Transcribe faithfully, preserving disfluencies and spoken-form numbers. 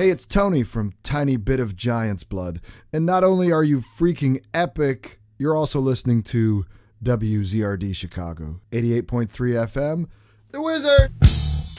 Hey, it's Tony from Tiny Bit of Giant's Blood. And not only are you freaking epic, you're also listening to W Z R D Chicago, eighty-eight point three F M, The Wizard!